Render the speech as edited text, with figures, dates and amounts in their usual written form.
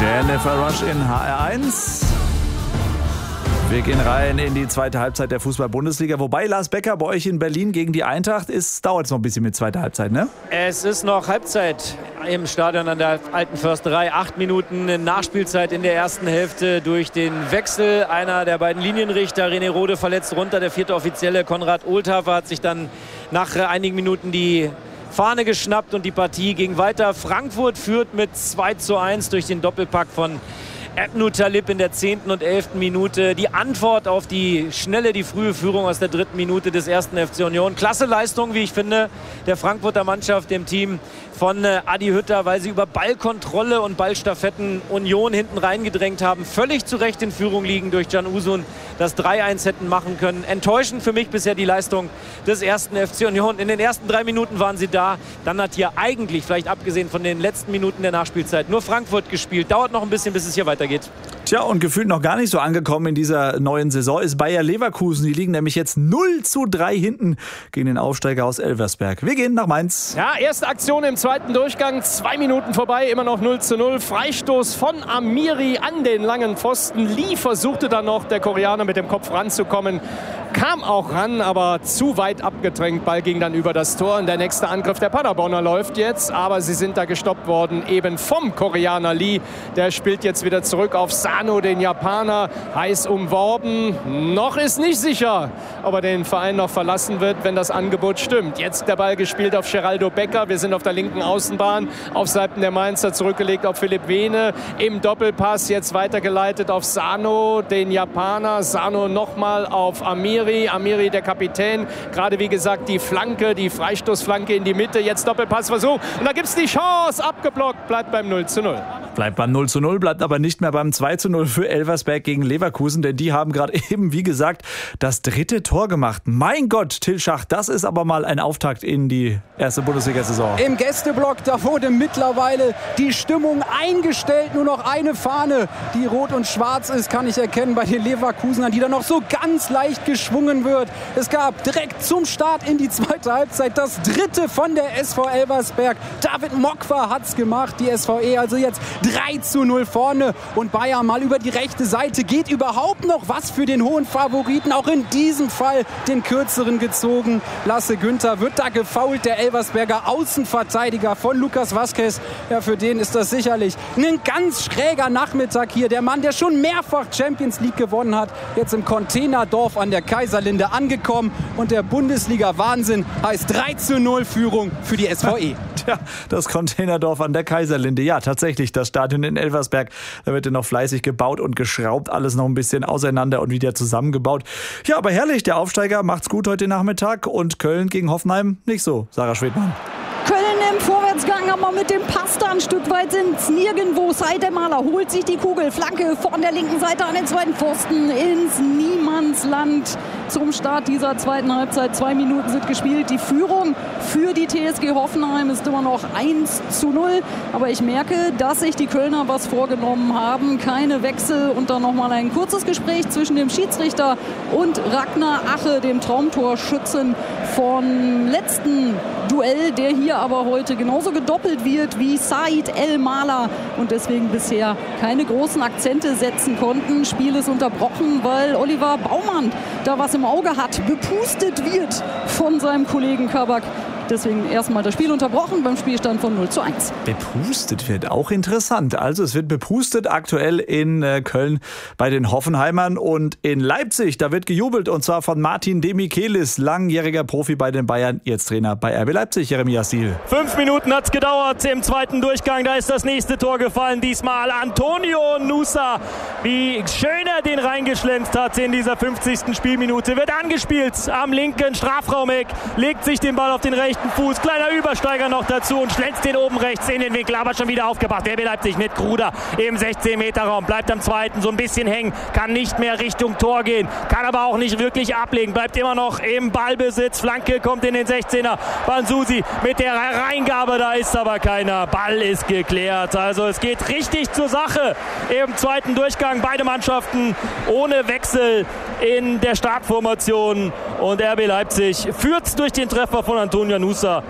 Jennifer Rush in HR1. Wir gehen rein in die zweite Halbzeit der Fußball-Bundesliga. Wobei, Lars Becker, bei euch in Berlin gegen die Eintracht dauert es noch ein bisschen mit zweiter Halbzeit, ne? Es ist noch Halbzeit im Stadion an der Alten Försterei. 8 Minuten Nachspielzeit in der ersten Hälfte durch den Wechsel. Einer der beiden Linienrichter, René Rode, verletzt runter. Der vierte Offizielle, Konrad Ohlthafer, hat sich dann nach einigen Minuten die Fahne geschnappt und die Partie ging weiter. Frankfurt führt mit 2:1 durch den Doppelpack von Ebnou Talib in der 10. und 11. Minute. Die Antwort auf die frühe Führung aus der 3. Minute des 1. FC Union. Klasse Leistung, wie ich finde, der Frankfurter Mannschaft, dem Team von Adi Hütter, weil sie über Ballkontrolle und Ballstaffetten Union hinten reingedrängt haben. Völlig zu Recht in Führung liegen durch Can Uzun. Das 3:1 hätten machen können. Enttäuschend für mich bisher die Leistung des 1. FC Union. In den ersten 3 Minuten waren sie da. Dann hat hier eigentlich, vielleicht abgesehen von den letzten Minuten der Nachspielzeit, nur Frankfurt gespielt. Dauert noch ein bisschen, bis es hier weitergeht. Tja, und gefühlt noch gar nicht so angekommen in dieser neuen Saison ist Bayer Leverkusen. Die liegen nämlich jetzt 0:3 hinten gegen den Aufsteiger aus Elversberg. Wir gehen nach Mainz. Ja, erste Aktion im zweiten Durchgang. 2 Minuten vorbei, immer noch 0:0. Freistoß von Amiri an den langen Pfosten. Lee versuchte dann noch, der Koreaner, mit dem Kopf ranzukommen. Kam auch ran, aber zu weit abgedrängt. Ball ging dann über das Tor. Und der nächste Angriff der Paderborner läuft jetzt. Aber sie sind da gestoppt worden, eben vom Koreaner Lee. Der spielt jetzt wieder zurück auf Sano, den Japaner. Heiß umworben. Noch ist nicht sicher, ob er den Verein noch verlassen wird, wenn das Angebot stimmt. Jetzt der Ball gespielt auf Geraldo Becker. Wir sind auf der linken Außenbahn. Auf Seiten der Mainzer zurückgelegt auf Philipp Vene. Im Doppelpass jetzt weitergeleitet auf Sano, den Japaner. Sano nochmal auf Amiri. Amiri, der Kapitän. Gerade wie gesagt die Flanke, die Freistoßflanke in die Mitte. Jetzt Doppelpassversuch. Und da gibt es die Chance. Abgeblockt. Bleibt beim 0:0. Bleibt beim 0:0, bleibt aber nicht mehr beim 2:0 für Elversberg gegen Leverkusen, denn die haben gerade eben, wie gesagt, das 3. Tor gemacht. Mein Gott, Till Schacht, das ist aber mal ein Auftakt in die erste Bundesliga-Saison. Im Gästeblock, da wurde mittlerweile die Stimmung eingestellt. Nur noch eine Fahne, die rot und schwarz ist, kann ich erkennen bei den Leverkusenern, die dann noch so ganz leicht geschwungen wird. Es gab direkt zum Start in die zweite Halbzeit das 3. von der SV Elversberg. David Mokwa hat's gemacht, die SVE also jetzt 3:0 vorne und Bayern mal über die rechte Seite. Geht überhaupt noch was für den hohen Favoriten? Auch in diesem Fall den kürzeren gezogen. Lasse Günther wird da gefoult, der Elversberger Außenverteidiger von Lucas Vazquez. Ja, für den ist das sicherlich ein ganz schräger Nachmittag hier. Der Mann, der schon mehrfach Champions League gewonnen hat, jetzt im Containerdorf an der Kaiserlinde angekommen. Und der Bundesliga-Wahnsinn heißt 3:0 Führung für die SVE. Tja, das Containerdorf an der Kaiserlinde. Ja, tatsächlich, das Stadion in Elversberg. Da wird ja noch fleißig gebaut und geschraubt. Alles noch ein bisschen auseinander und wieder zusammengebaut. Ja, aber herrlich, der Aufsteiger macht's gut heute Nachmittag. Und Köln gegen Hoffenheim nicht so, Sarah Schwedmann. Köln im Vorwärtsgang, aber mit dem Pass da ein Stück weit ins Nirgendwo. Seidemaler holt sich die Kugel. Flanke von der linken Seite an den zweiten Pfosten ins Niemandsland. Zum Start dieser zweiten Halbzeit. 2 Minuten sind gespielt. Die Führung für die TSG Hoffenheim ist immer noch 1:0. Aber ich merke, dass sich die Kölner was vorgenommen haben. Keine Wechsel und dann nochmal ein kurzes Gespräch zwischen dem Schiedsrichter und Ragnar Ache, dem Traumtorschützen vom letzten Duell, der hier aber heute genauso gedoppelt wird wie Said El-Maler und deswegen bisher keine großen Akzente setzen konnten. Spiel ist unterbrochen, weil Oliver Baumann da was im Auge hat, bepustet wird von seinem Kollegen Kabak. Deswegen erstmal das Spiel unterbrochen beim Spielstand von 0:1. Bepustet wird auch interessant. Also es wird bepustet aktuell in Köln bei den Hoffenheimern und in Leipzig. Da wird gejubelt und zwar von Martin Demichelis, langjähriger Profi bei den Bayern, jetzt Trainer bei RB Leipzig, Jeremias Siel. 5 Minuten hat's gedauert im zweiten Durchgang. Da ist das nächste Tor gefallen. Diesmal Antonio Nusa. Wie schön er den reingeschlänzt hat in dieser 50. Spielminute. Wird angespielt am linken Strafraumeck. Legt sich den Ball auf den rechten Fuß, kleiner Übersteiger noch dazu und schlänzt den oben rechts in den Winkel, aber schon wieder aufgebracht. RB Leipzig mit Gruder im 16-Meter-Raum, bleibt am zweiten so ein bisschen hängen, kann nicht mehr Richtung Tor gehen, kann aber auch nicht wirklich ablegen, bleibt immer noch im Ballbesitz, Flanke kommt in den 16er, Bansusi mit der Reingabe, da ist aber keiner, Ball ist geklärt, also es geht richtig zur Sache im zweiten Durchgang, beide Mannschaften ohne Wechsel in der Startformation und RB Leipzig führt durch den Treffer von Antonio Nusa